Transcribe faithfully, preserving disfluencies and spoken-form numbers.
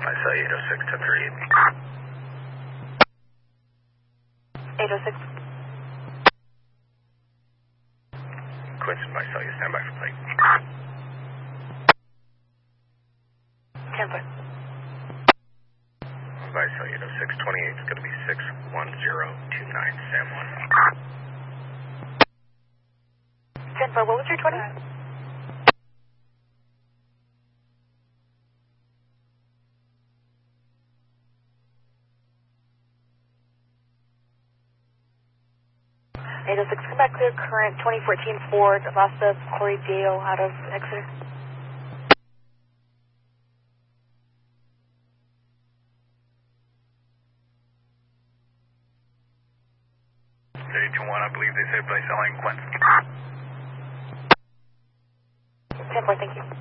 say eight oh six, ten thirty-eight. eight oh six. Quincy, my cell, you stand by for plate. ten four. By cell, eight oh six, twenty-eight is going to be six one zero two nine, Sam one. ten four, what was your twenty? eight oh six, come back clear current twenty fourteen Ford, lost of Corey Dale out of Exeter. Stage one, I believe they say place selling Quincy. ten four, thank you.